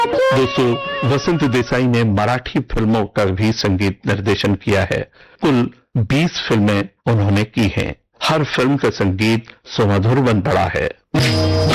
दोस्तों, वसंत देसाई ने मराठी फिल्मों का भी संगीत निर्देशन किया है। कुल 20 फिल्में उन्होंने की हैं। हर फिल्म का संगीत सुमधुर बन पड़ा है।